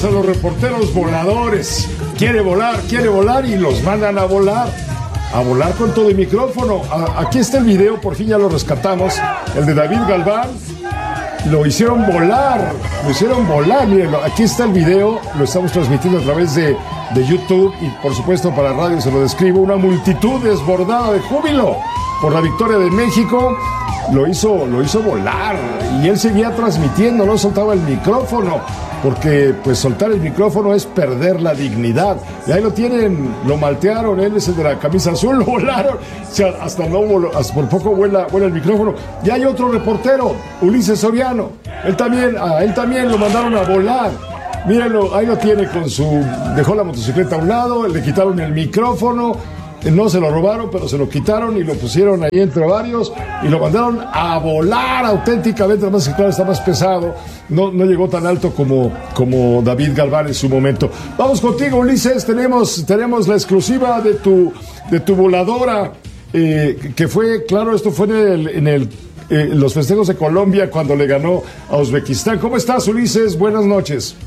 a los reporteros voladores. Quiere volar y los mandan a volar con todo el micrófono. Aquí está el video, por fin ya lo rescatamos, el de David Galván. Lo hicieron volar, mírenlo, aquí está el video, lo estamos transmitiendo a través de YouTube y por supuesto para radio se lo describo, una multitud desbordada de júbilo por la victoria de México, lo hizo volar y él seguía transmitiendo, no soltaba el micrófono, porque pues soltar el micrófono es perder la dignidad, y ahí lo tienen, lo maltearon, él es el de la camisa azul, lo volaron, o sea, hasta por poco vuela el micrófono. Y hay otro reportero, Ulises Soriano, él también lo mandaron a volar. Mírenlo, ahí lo tiene dejó la motocicleta a un lado, le quitaron el micrófono, no se lo robaron, pero se lo quitaron y lo pusieron ahí entre varios y lo mandaron a volar auténticamente, además que claro, está más pesado, no llegó tan alto como David Galván en su momento. Vamos contigo, Ulises, tenemos la exclusiva de tu voladora, que fue, claro, esto fue en los festejos de Colombia cuando le ganó a Uzbekistán. ¿Cómo estás, Ulises? Buenas noches.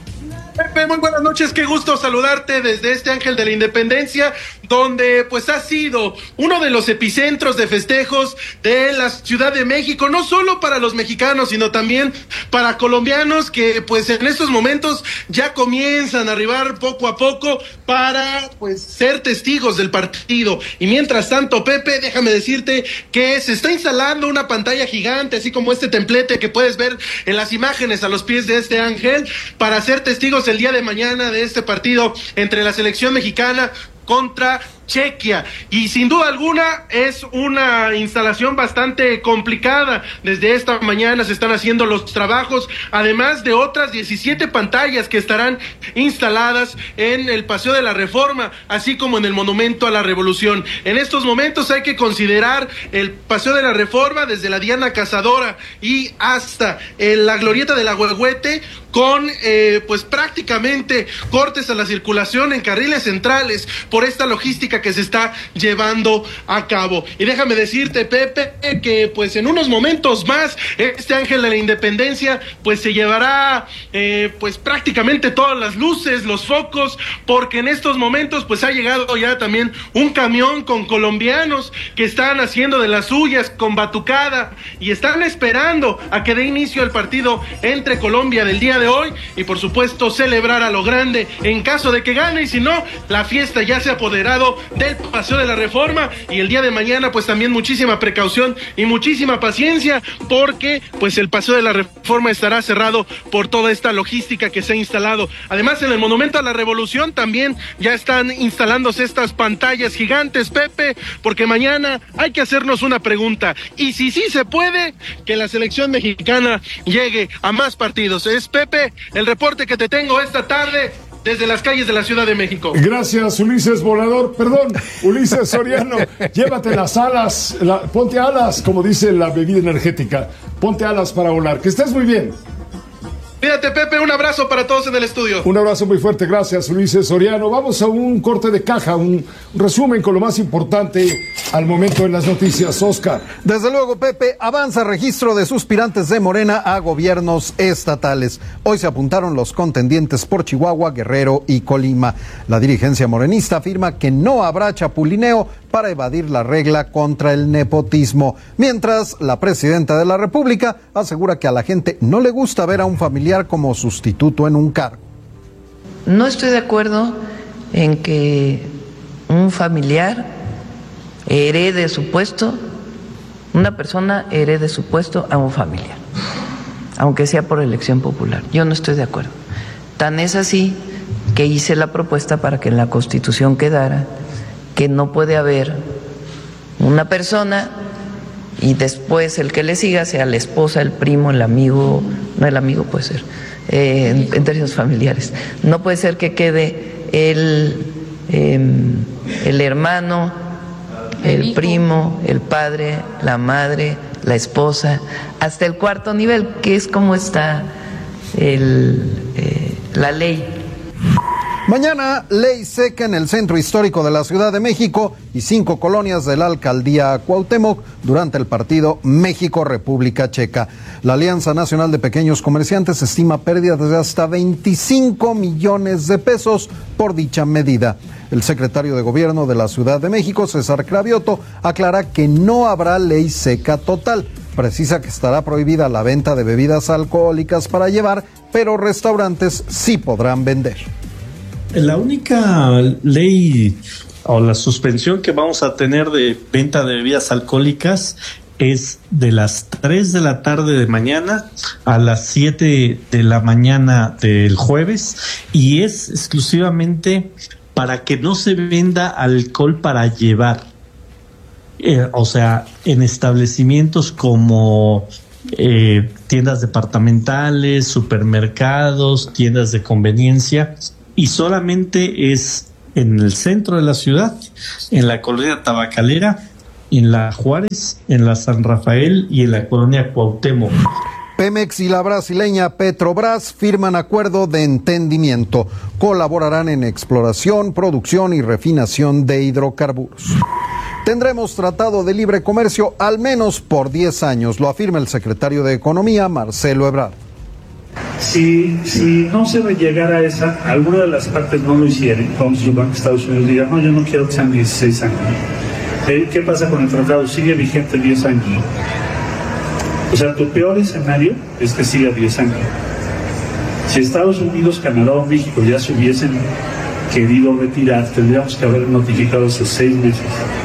Pepe, muy buenas noches, qué gusto saludarte desde este Ángel de la Independencia, donde pues ha sido uno de los epicentros de festejos de la Ciudad de México, no solo para los mexicanos, sino también para colombianos que pues en estos momentos ya comienzan a arribar poco a poco para pues ser testigos del partido. Y mientras tanto, Pepe, déjame decirte que se está instalando una pantalla gigante, así como este templete que puedes ver en las imágenes a los pies de este ángel, para ser testigos el día de mañana de este partido entre la selección mexicana contra Chequia, y sin duda alguna es una instalación bastante complicada. Desde esta mañana se están haciendo los trabajos, además de otras 17 pantallas que estarán instaladas en el Paseo de la Reforma, así como en el Monumento a la Revolución. En estos momentos hay que considerar el Paseo de la Reforma desde la Diana Cazadora y hasta la Glorieta del Ahuehuete, con pues prácticamente cortes a la circulación en carriles centrales por esta logística que se está llevando a cabo. Y déjame decirte, Pepe, que pues en unos momentos más este Ángel de la Independencia pues se llevará pues prácticamente todas las luces, los focos, porque en estos momentos pues ha llegado ya también un camión con colombianos que están haciendo de las suyas con batucada y están esperando a que dé inicio el partido entre Colombia del día de hoy y por supuesto celebrar a lo grande en caso de que gane, y si no, la fiesta ya se ha apoderado del Paseo de la Reforma. Y el día de mañana pues también muchísima precaución y muchísima paciencia, porque pues el Paseo de la Reforma estará cerrado por toda esta logística que se ha instalado. Además, en el Monumento a la Revolución también ya están instalándose estas pantallas gigantes, Pepe, porque mañana hay que hacernos una pregunta, y si sí se puede que la selección mexicana llegue a más partidos. Es, Pepe, el reporte que te tengo esta tarde desde las calles de la Ciudad de México. Gracias, Ulises Ulises Soriano. Llévate las alas, ponte alas, como dice la bebida energética. Ponte alas para volar. Que estés muy bien. Cuídate, Pepe, un abrazo para todos en el estudio. Un abrazo muy fuerte, gracias, Ulises Soriano. Vamos a un corte de caja, un resumen con lo más importante al momento en las noticias. Oscar. Desde luego, Pepe, avanza registro de suspirantes de Morena a gobiernos estatales. Hoy se apuntaron los contendientes por Chihuahua, Guerrero y Colima. La dirigencia morenista afirma que no habrá chapulineo para evadir la regla contra el nepotismo. Mientras, la presidenta de la República asegura que a la gente no le gusta ver a un familiar como sustituto en un cargo. No estoy de acuerdo en que un familiar herede su puesto, una persona herede su puesto a un familiar, aunque sea por elección popular. Yo no estoy de acuerdo. Tan es así que hice la propuesta para que en la Constitución quedara que no puede haber una persona y después el que le siga sea la esposa, el primo, el amigo, no, el amigo puede ser, en términos familiares. No puede ser que quede el hermano, el primo, el padre, la madre, la esposa, hasta el cuarto nivel, que es como está la ley. Mañana, ley seca en el centro histórico de la Ciudad de México y 5 colonias de la alcaldía Cuauhtémoc durante el partido México-República Checa. La Alianza Nacional de Pequeños Comerciantes estima pérdidas de hasta 25 millones de pesos por dicha medida. El secretario de Gobierno de la Ciudad de México, César Cravioto, aclara que no habrá ley seca total. Precisa que estará prohibida la venta de bebidas alcohólicas para llevar, pero restaurantes sí podrán vender. La única ley o la suspensión que vamos a tener de venta de bebidas alcohólicas es de las 3 de la tarde de mañana a las 7 de la mañana del jueves, y es exclusivamente para que no se venda alcohol para llevar. O sea, en establecimientos como tiendas departamentales, supermercados, tiendas de conveniencia, y solamente es en el centro de la ciudad, en la colonia Tabacalera, en la Juárez, en la San Rafael y en la colonia Cuauhtémoc. Pemex y la brasileña Petrobras firman acuerdo de entendimiento. Colaborarán en exploración, producción y refinación de hidrocarburos. Tendremos tratado de libre comercio al menos por 10 años, lo afirma el secretario de Economía, Marcelo Ebrard. Si no se llegara a esa, alguna de las partes no lo hicieran, como si el Banco de Estados Unidos diga, no, yo no quiero que sean 16 años. ¿Qué pasa con el tratado? Sigue vigente 10 años. O sea, tu peor escenario es que siga 10 años. Si Estados Unidos, Canadá o México ya se hubiesen querido retirar, tendríamos que haber notificado hace 6 meses.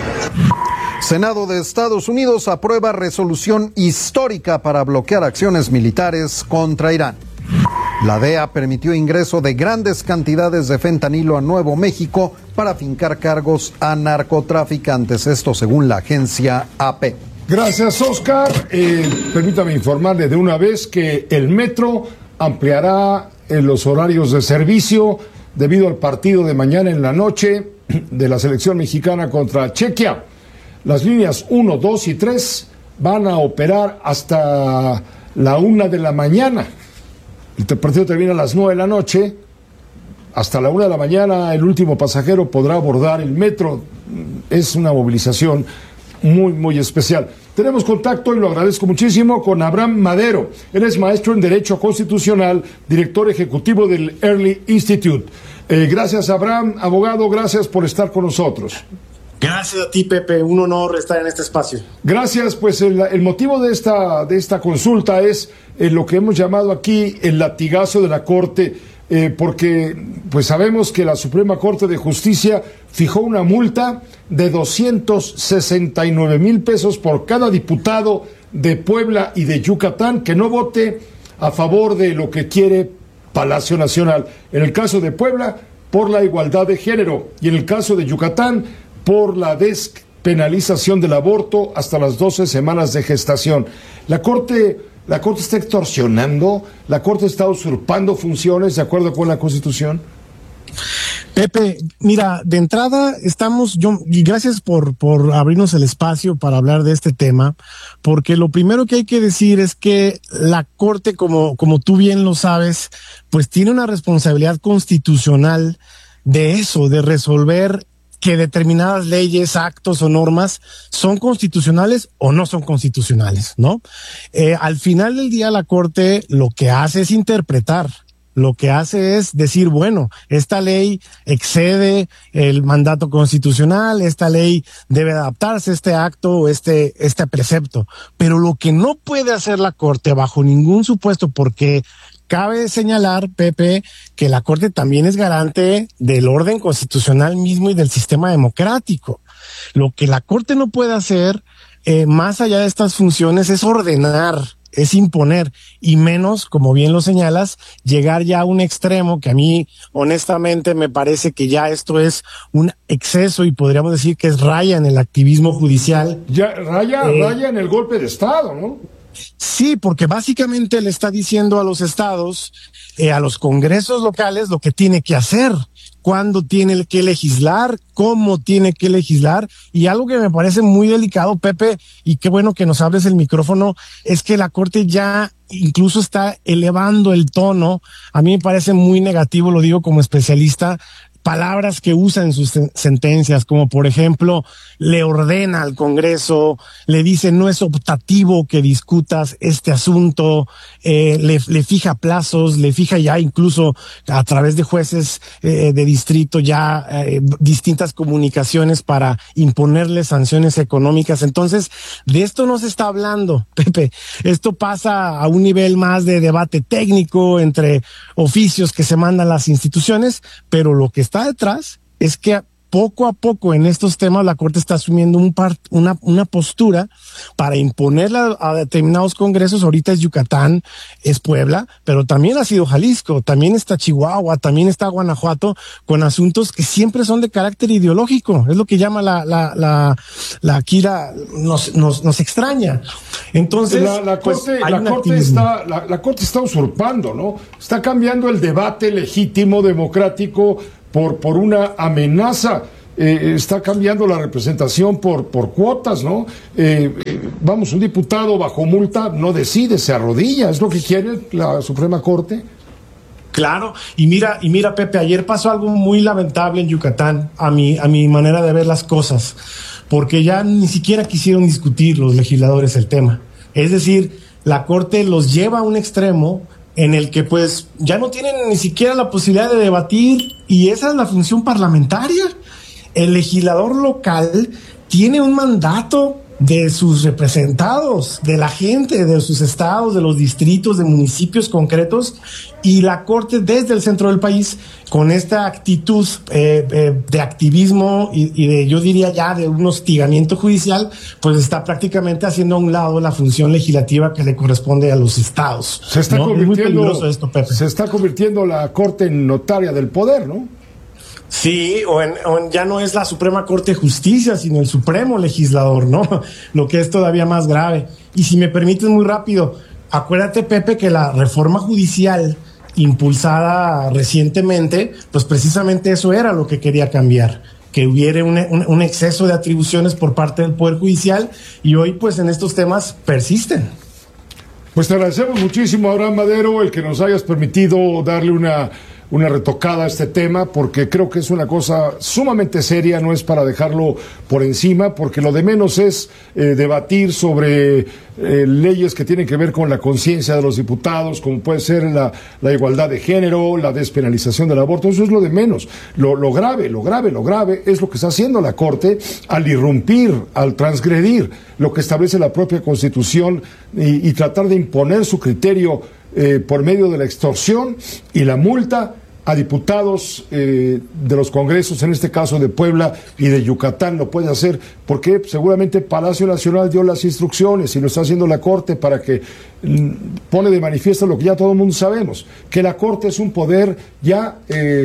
Senado de Estados Unidos aprueba resolución histórica para bloquear acciones militares contra Irán. La DEA permitió ingreso de grandes cantidades de fentanilo a Nuevo México para fincar cargos a narcotraficantes, esto según la agencia AP. Gracias, Oscar. Permítame informarle de una vez que el metro ampliará los horarios de servicio debido al partido de mañana en la noche de la selección mexicana contra Chequia. Las líneas 1, 2 y 3 van a operar hasta la 1 de la mañana. El partido termina a las 9 de la noche. Hasta la 1 de la mañana el último pasajero podrá abordar el metro. Es una movilización muy, muy especial. Tenemos contacto, y lo agradezco muchísimo, con Abraham Madero. Él es maestro en Derecho Constitucional, director ejecutivo del Early Institute. Gracias, Abraham. Abogado, gracias por estar con nosotros. Gracias a ti, Pepe. Un honor estar en este espacio. Gracias. Pues el motivo de esta consulta es lo que hemos llamado aquí el latigazo de la Corte, porque pues sabemos que la Suprema Corte de Justicia fijó una multa de 269,000 pesos por cada diputado de Puebla y de Yucatán que no vote a favor de lo que quiere Palacio Nacional. En el caso de Puebla, por la igualdad de género, y en el caso de Yucatán, por la despenalización del aborto hasta las 12 semanas de gestación. La Corte está extorsionando, la Corte está usurpando funciones de acuerdo con la Constitución. Pepe, mira, de entrada y gracias por abrirnos el espacio para hablar de este tema, porque lo primero que hay que decir es que la Corte, como tú bien lo sabes, pues tiene una responsabilidad constitucional de eso, de resolver que determinadas leyes, actos o normas son constitucionales o no son constitucionales, ¿no? Al final del día la Corte lo que hace es interpretar, lo que hace es decir, bueno, esta ley excede el mandato constitucional, esta ley debe adaptarse a este acto o este precepto, pero lo que no puede hacer la Corte bajo ningún supuesto, porque cabe señalar, Pepe, que la Corte también es garante del orden constitucional mismo y del sistema democrático. Lo que la Corte no puede hacer, más allá de estas funciones, es ordenar, es imponer, y menos, como bien lo señalas, llegar ya a un extremo que a mí, honestamente, me parece que ya esto es un exceso y podríamos decir que es raya en el activismo judicial. Ya raya en el golpe de Estado, ¿no? Sí, porque básicamente le está diciendo a los estados, a los congresos locales, lo que tiene que hacer, cuándo tiene que legislar, cómo tiene que legislar. Y algo que me parece muy delicado, Pepe, y qué bueno que nos abres el micrófono, es que la Corte ya incluso está elevando el tono. A mí me parece muy negativo, lo digo como especialista, palabras que usa en sus sentencias, como por ejemplo, le ordena al Congreso, le dice no es optativo que discutas este asunto, le fija plazos, le fija ya incluso a través de jueces de distrito ya distintas comunicaciones para imponerle sanciones económicas. Entonces, de esto no se está hablando, Pepe. Esto pasa a un nivel más de debate técnico entre oficios que se mandan las instituciones, pero lo que está detrás es que poco a poco en estos temas la Corte está asumiendo una postura para imponerla a determinados congresos. Ahorita es Yucatán, es Puebla, pero también ha sido Jalisco, también está Chihuahua, también está Guanajuato, con asuntos que siempre son de carácter ideológico. Es lo que llama aquí nos extraña. Entonces, la Corte está usurpando, ¿no? Está cambiando el debate legítimo, democrático, por una amenaza. Está cambiando la representación por cuotas, ¿no? Vamos, un diputado bajo multa no decide, se arrodilla. ¿Es lo que quiere la Suprema Corte? Claro, y mira, Pepe, ayer pasó algo muy lamentable en Yucatán, a mi manera de ver las cosas, porque ya ni siquiera quisieron discutir los legisladores el tema. Es decir, la Corte los lleva a un extremo en el que pues ya no tienen ni siquiera la posibilidad de debatir, y esa es la función parlamentaria. El legislador local tiene un mandato de sus representados, de la gente, de sus estados, de los distritos, de municipios concretos, y la Corte desde el centro del país, con esta actitud de activismo y de, yo diría ya, de un hostigamiento judicial, pues está prácticamente haciendo a un lado la función legislativa que le corresponde a los estados. Se está convirtiendo, es muy peligroso esto, Pepe. Se está convirtiendo la Corte en notaria del poder, ¿no? Sí, o ya no es la Suprema Corte de Justicia, sino el Supremo Legislador, ¿no? Lo que es todavía más grave. Y si me permites muy rápido, acuérdate, Pepe, que la reforma judicial impulsada recientemente, pues precisamente eso era lo que quería cambiar, que hubiera un exceso de atribuciones por parte del Poder Judicial, y hoy pues en estos temas persisten. Pues te agradecemos muchísimo, Abraham Madero, el que nos hayas permitido darle una retocada a este tema, porque creo que es una cosa sumamente seria, no es para dejarlo por encima, porque lo de menos es debatir sobre leyes que tienen que ver con la conciencia de los diputados, como puede ser la igualdad de género, la despenalización del aborto. Eso es lo de menos. Lo grave es lo que está haciendo la Corte al irrumpir, al transgredir lo que establece la propia Constitución y tratar de imponer su criterio por medio de la extorsión y la multa a diputados de los congresos, en este caso de Puebla y de Yucatán. Lo puede hacer porque seguramente Palacio Nacional dio las instrucciones, y lo está haciendo la Corte, para que pone de manifiesto lo que ya todo el mundo sabemos, que la Corte es un poder ya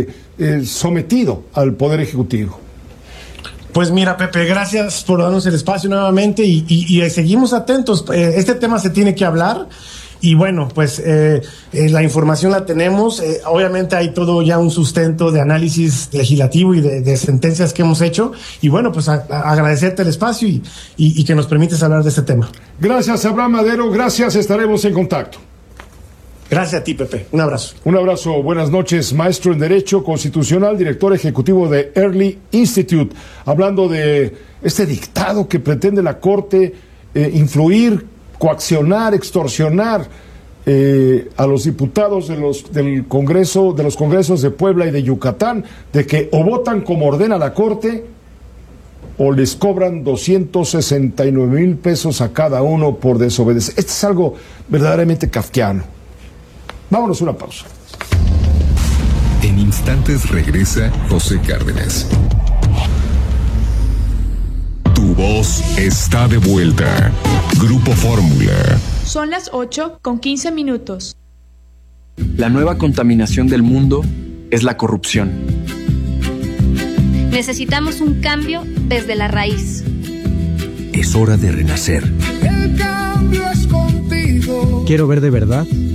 sometido al Poder Ejecutivo. Pues mira, Pepe, gracias por darnos el espacio nuevamente, y seguimos atentos. Este tema se tiene que hablar. Y bueno, pues la información la tenemos. Obviamente hay todo ya un sustento de análisis legislativo y de sentencias que hemos hecho. Y bueno, pues agradecerte el espacio y que nos permites hablar de este tema. Gracias, Abraham Madero. Gracias, estaremos en contacto. Gracias a ti, Pepe. Un abrazo. Un abrazo. Buenas noches, maestro en Derecho Constitucional, director ejecutivo de Early Institute. Hablando de este dictado que pretende la Corte influir, coaccionar, extorsionar a los diputados de los congresos de Puebla y de Yucatán, de que o votan como ordena la Corte o les cobran 269,000 pesos a cada uno por desobedecer. Esto es algo verdaderamente kafkiano. Vámonos a una pausa. En instantes regresa José Cárdenas. Tu voz está de vuelta. Grupo Fórmula. Son las 8:15. La nueva contaminación del mundo es la corrupción. Necesitamos un cambio desde la raíz. Es hora de renacer. El cambio es contigo. Quiero ver de verdad